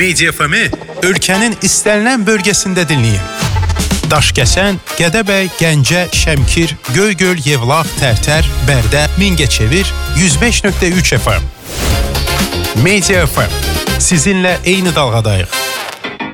Media FM-i ölkənin istənilən bölgəsində dinləyin. Daşkəsən, Gədəbəy, Gəncə, Şəmkir, Göygöl, Yevlax, Tərtər, Bərdə, Mingəçevir, 105.3 FM. Media FM. Sizinlə eyni dalğadayıq.